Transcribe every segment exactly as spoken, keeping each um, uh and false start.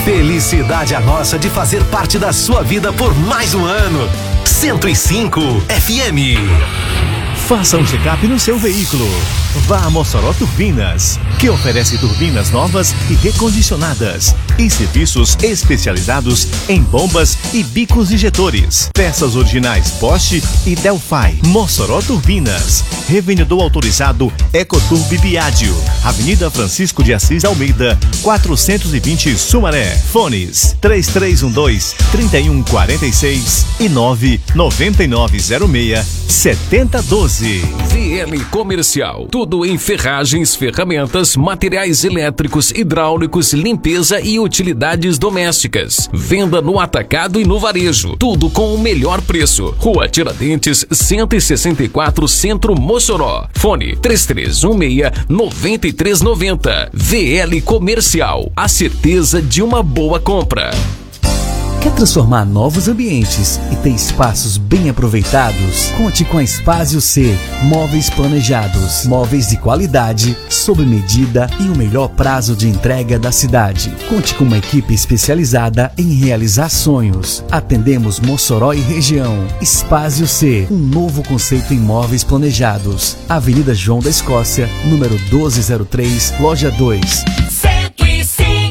Felicidade a nossa de fazer parte da sua vida por mais um ano. cento e cinco F M. Faça um check-up no seu veículo. Vá a Mossoró Turbinas, que oferece turbinas novas e recondicionadas e serviços especializados em bombas e bicos injetores. Peças originais Bosch e Delphi. Mossoró Turbinas. Revendedor autorizado Ecoturb Biádio. Avenida Francisco de Assis Almeida, quatrocentos e vinte Sumaré. Fones três três um dois, três um quatro seis e nove nove nove zero seis, sete zero um dois. V L Comercial. Tudo em ferragens, ferramentas, materiais elétricos, hidráulicos, limpeza e utilidades domésticas. Venda no atacado e no varejo. Tudo com o melhor preço. Rua Tiradentes, cento e sessenta e quatro, Centro, Mossoró. Fone três três um seis, nove três nove zero. V L Comercial. A certeza de uma boa compra. Quer transformar novos ambientes e ter espaços bem aproveitados? Conte com a Espásio C. Móveis planejados, móveis de qualidade, sob medida e o melhor prazo de entrega da cidade. Conte com uma equipe especializada em realizar sonhos. Atendemos Mossoró e região. Espásio C. Um novo conceito em móveis planejados. Avenida João da Escócia, número doze zero três, loja dois. cento e cinco.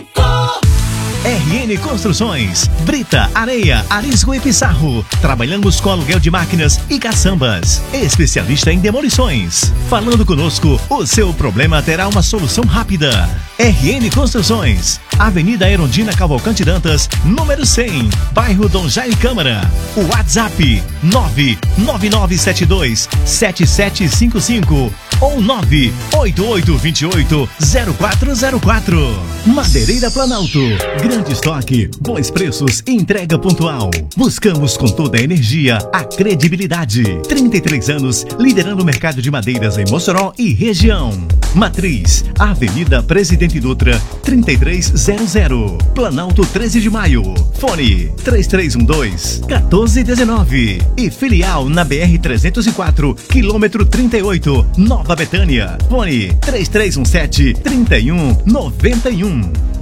R N Construções, brita, areia, arisco e pissarro. Trabalhamos com aluguel de máquinas e caçambas. Especialista em demolições. Falando conosco, o seu problema terá uma solução rápida. R N Construções, Avenida Erundina Cavalcante Dantas, número cem, bairro Dom Jaime Câmara. O WhatsApp nove nove nove sete dois, sete sete cinco cinco ou nove oito oito dois oito, zero quatro zero quatro. Madeireira Planalto, grande estoque, bons preços e entrega pontual. Buscamos com toda a energia a credibilidade. trinta e três anos liderando o mercado de madeiras em Mossoró e região. Matriz, Avenida Presidente Dutra, trinta e três zero zero. Planalto treze de maio. Fone três três um dois, um quatro um nove. E filial na B R trezentos e quatro, quilômetro trinta e oito, Nova Betânia. Fone três três um sete, três um nove um.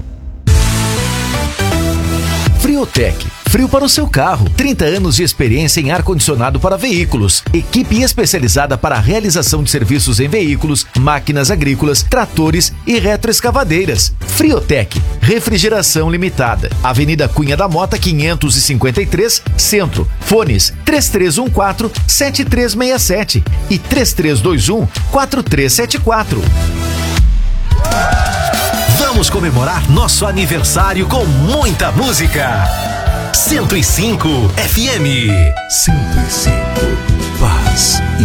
Friotec. Frio para o seu carro. trinta anos de experiência em ar-condicionado para veículos. Equipe especializada para a realização de serviços em veículos, máquinas agrícolas, tratores e retroescavadeiras. Friotec. Refrigeração limitada. Avenida Cunha da Mota, quinhentos e cinquenta e três, Centro. Fones três três um quatro, sete três seis sete e três três dois um, quatro três sete quatro. Vamos comemorar nosso aniversário com muita música. cento e cinco F M. cento e cinco. Paz e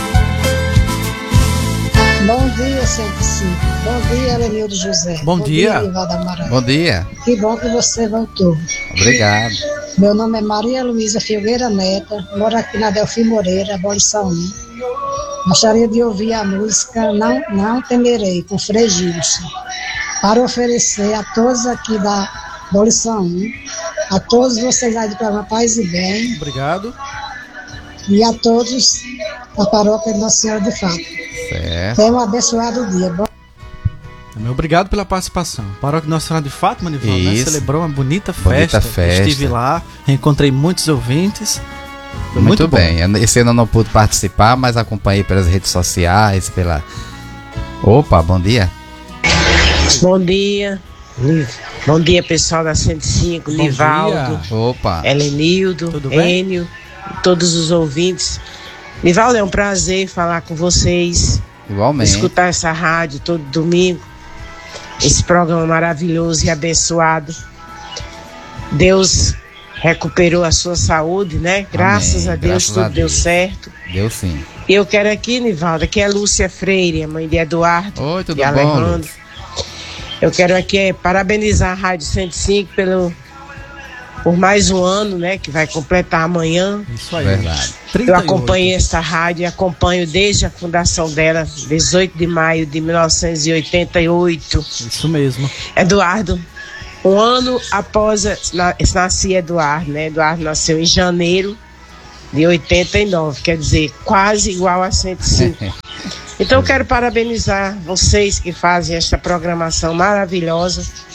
bem. Bom dia, cento e cinco. Bom dia, Elenildo José. Bom, Bom dia. dia Bom dia. Que bom que você voltou. Obrigado. Meu nome é Maria Luísa Filgueira Neta, moro aqui na Delfim Moreira, Abolição um. Gostaria de ouvir a música Não, Não Temerei, com Frei Gilson, para oferecer a todos aqui da Abolição um, a todos vocês aí do programa Paz e Bem. Obrigado. E a todos da paróquia de Nossa Senhora de Fato. Certo. Tenham um abençoado dia. Bom... Obrigado pela participação. Paróquia Nossa Senhora de Fátima, Nival, né? Celebrou uma bonita festa. Bonita festa. Estive lá, encontrei muitos ouvintes. Foi muito, muito bem. Bom. Esse ano eu não pude participar, mas acompanhei pelas redes sociais, pela... Opa, bom dia. Bom dia. Bom dia, pessoal da cento e cinco, Bom Nivaldo, dia. Opa. Helenildo, Enio, todos os ouvintes. Nivaldo, é um prazer falar com vocês. Igualmente. Escutar essa rádio todo domingo. Esse programa maravilhoso e abençoado. Deus recuperou a sua saúde, né? Graças Amém. a Deus, Graças tudo a deu Deus. certo. Deu sim. Eu quero aqui, Nivaldo, que é Lúcia Freire, a mãe de Eduardo. Oi, tudo e bom, Alejandro. Lúcia? Eu quero aqui parabenizar a Rádio cento e cinco pelo, por mais um ano, né? Que vai completar amanhã. Isso aí. Verdade. Eu acompanhei essa rádio e acompanho desde a fundação dela, dezoito de maio de mil novecentos e oitenta e oito. Isso mesmo. Eduardo, um ano após a, na, nasci Eduardo, né? Eduardo nasceu em janeiro de oitenta e nove, quer dizer, quase igual a cento e cinco. Então eu quero parabenizar vocês que fazem esta programação maravilhosa.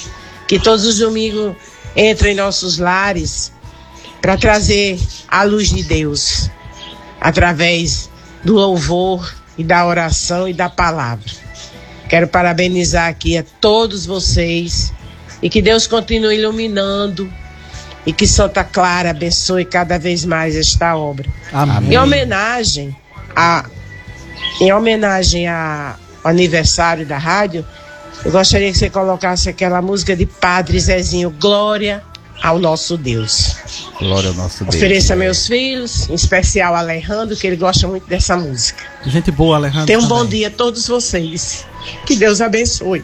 que todos os domingos entram em nossos lares para trazer a luz de Deus através do louvor e da oração e da palavra. Quero parabenizar aqui a todos vocês e que Deus continue iluminando e que Santa Clara abençoe cada vez mais esta obra. Amém. Em homenagem a em homenagem ao aniversário da rádio, eu gostaria que você colocasse aquela música de Padre Zezinho, Glória ao nosso Deus. Glória ao nosso Deus. Ofereça a meus filhos, em especial a Alejandro, que ele gosta muito dessa música. Gente boa, Alejandro. Tenham um também. bom dia a todos vocês. Que Deus abençoe.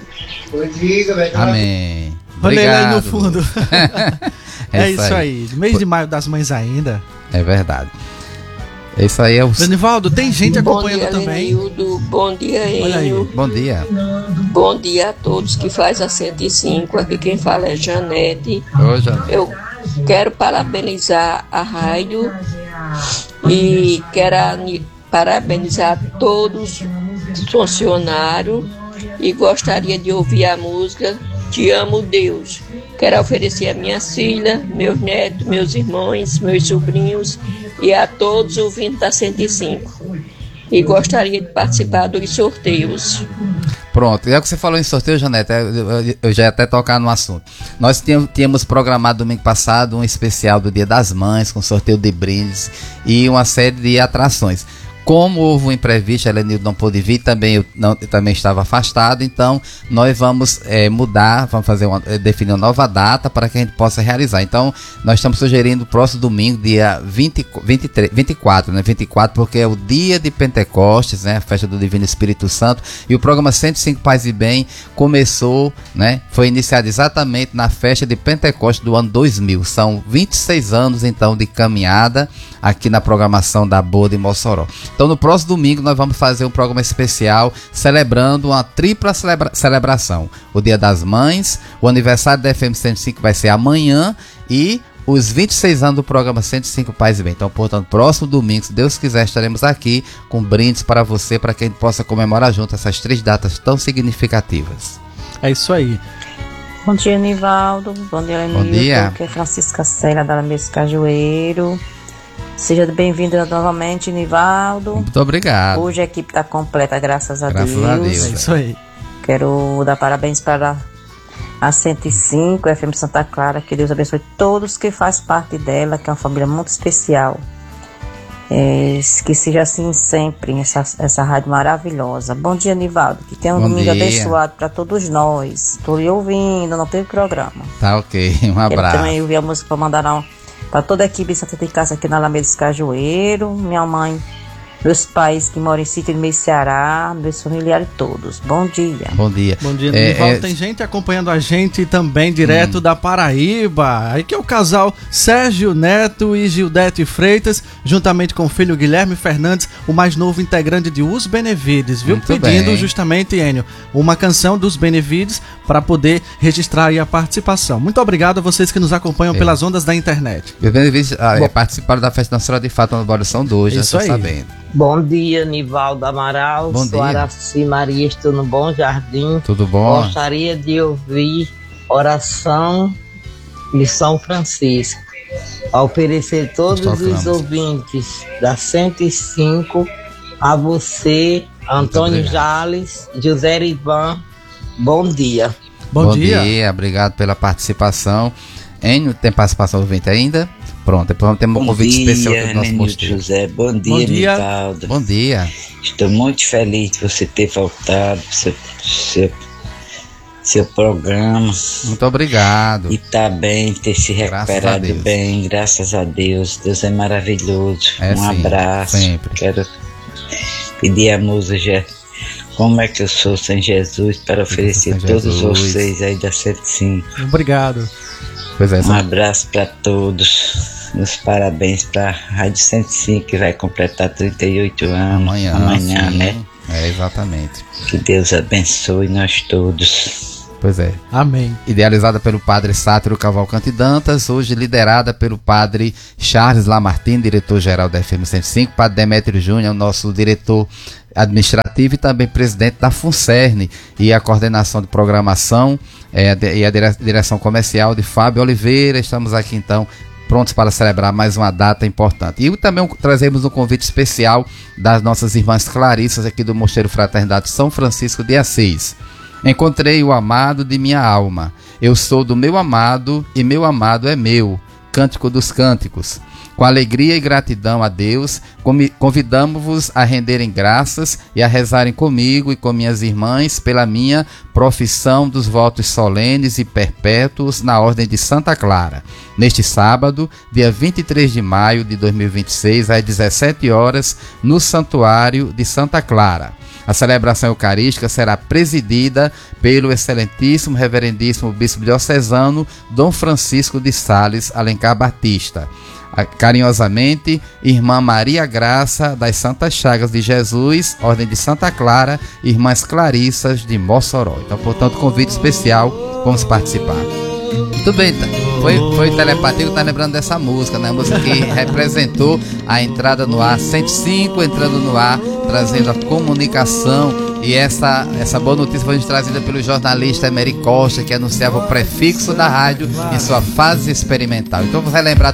Amém. Olha ele aí no Obrigado. fundo. É isso aí. Mês de maio das mães ainda. É verdade. Isso aí é o... Danivaldo, tem gente acompanhando Bom dia, também. Lenildo. Bom dia, Olha aí. Enio. Bom dia. Bom dia a todos que faz a cento e cinco. Aqui quem fala é Janete. Oi, Janete. Eu quero parabenizar a rádio e quero ani- parabenizar todos os funcionários e gostaria de ouvir a música Te Amo, Deus. Quero oferecer a minha filha, meus netos, meus irmãos, meus sobrinhos e a todos os ouvintes da cento e cinco. E gostaria de participar dos sorteios. Pronto, e é o que você falou em sorteio, Janete, eu, eu já ia até tocar no assunto. Nós tínhamos, tínhamos programado domingo passado um especial do Dia das Mães, com sorteio de brindes e uma série de atrações. Como houve um imprevisto, a Lenildo não pôde vir, também eu, não, eu também estava afastado, então nós vamos é, mudar, vamos fazer uma, definir uma nova data para que a gente possa realizar. Então, nós estamos sugerindo o próximo domingo, dia vinte, vinte e três, vinte e quatro, né? vinte e quatro, porque é o dia de Pentecostes, né? A festa do Divino Espírito Santo, e o programa cento e cinco Paz e Bem começou, né? Foi iniciado exatamente na festa de Pentecostes do ano dois mil. São vinte e seis anos, então, de caminhada aqui na programação da Boa de Mossoró. Então no próximo domingo nós vamos fazer um programa especial celebrando uma tripla celebra- celebração. O Dia das Mães, o aniversário da F M cento e cinco vai ser amanhã e os vinte e seis anos do programa cento e cinco Paz e Bem. Então, portanto, próximo domingo, se Deus quiser, estaremos aqui com brindes para você, para que a gente possa comemorar junto essas três datas tão significativas. É isso aí. Bom dia, Nivaldo. Bom dia, Lenildo. Bom dia. Aqui é Francisca Sena, da Mesa Cajueiro. Seja bem-vindo novamente, Nivaldo. Muito obrigado. Hoje a equipe está completa, graças a Graças Deus. a Deus. É isso aí. Quero dar parabéns para a cento e cinco, F M Santa Clara. Que Deus abençoe todos que fazem parte dela, que é uma família muito especial. É, que seja assim sempre, essa, essa rádio maravilhosa. Bom dia, Nivaldo. Que tenha um Bom domingo dia. abençoado para todos nós. Estou lhe ouvindo, não tem programa. Tá ok, um Quero abraço. também ouvir a música para mandar um, para toda a equipe de Santa de Casa aqui na Alameda dos Cajueiro, minha mãe, meus pais que moram em Sítio de Meio Ceará, meus familiares todos. Bom dia. Bom dia. Bom dia, É, Nivaldo. é- Tem gente acompanhando a gente também direto Hum. da Paraíba. Aí que é o casal Sérgio Neto e Gildete Freitas, juntamente com o filho Guilherme Fernandes, o mais novo integrante de Os Benevides, viu? Muito Pedindo bem. justamente, Enio, uma canção dos Benevides para poder registrar aí a participação. Muito obrigado a vocês que nos acompanham É. pelas ondas da internet. Os Benevides ah, é, participaram da Festa Nacional de Fátima no Bora São dois, já Isso estou aí. sabendo. Bom dia, Nivaldo Amaral. Bom Sou dia. Araci Maria, estou no Bom Jardim. Tudo bom? Gostaria de ouvir oração de São Francisco. A oferecer todos Nós tocamos. os ouvintes da cento e cinco, a você, Antônio obrigado. Jales, José Ivan. Bom dia. Bom, dia. Obrigado pela participação. Enio, tem participação do ouvinte ainda? Pronto, depois vamos ter um Bom convite dia, especial do nosso Nenildo mosteiro. José. Bom dia, Bom dia. Nivaldo. Bom dia. Estou muito feliz de você ter voltado pro seu, seu, seu programa. Muito obrigado. E tá bem, ter se Graças a recuperado Deus. bem, graças a Deus. Deus é maravilhoso. É, um sim, abraço. sempre. Quero pedir a música Como é que eu sou sem Jesus para oferecer a sem todos Jesus. vocês aí da cento e cinco. Obrigado. Pois é, Um são- abraço para todos. Meus parabéns para a Rádio cento e cinco, que vai completar trinta e oito anos amanhã, amanhã sim. né? É, exatamente. Que Deus abençoe nós todos. Pois é. Amém. Idealizada pelo padre Sátiro Cavalcante Dantas, hoje liderada pelo padre Charles Lamartine, diretor-geral da F M cento e cinco, padre Demétrio Júnior, o nosso diretor administrativo e também presidente da FUNCERN, e a coordenação de programação é, e a direção comercial de Fábio Oliveira. Estamos aqui então prontos para celebrar mais uma data importante. E também trazemos um convite especial das nossas irmãs Clarissas aqui do Mosteiro Fraternidade São Francisco de Assis. Encontrei o amado de minha alma, eu sou do meu amado e meu amado é meu. Cântico dos Cânticos. Com alegria e gratidão a Deus, convidamos-vos a renderem graças e a rezarem comigo e com minhas irmãs pela minha profissão dos votos solenes e perpétuos na Ordem de Santa Clara. Neste sábado, dia vinte e três de maio de dois mil e vinte e seis, às dezessete horas, no Santuário de Santa Clara. A celebração eucarística será presidida pelo excelentíssimo reverendíssimo bispo diocesano Dom Francisco de Sales Alencar Batista. Carinhosamente, Irmã Maria Graça das Santas Chagas de Jesus, Ordem de Santa Clara, Irmãs Clarissas de Mossoró. Então, portanto, convite especial, vamos participar. Muito bem, foi, foi telepatia que tá lembrando dessa música, né? A música que representou a entrada no ar, cento e cinco entrando no ar, trazendo a comunicação. E essa, essa boa notícia foi trazida pelo jornalista Emery Costa, que anunciava o prefixo da rádio em sua fase experimental. Então vamos relembrar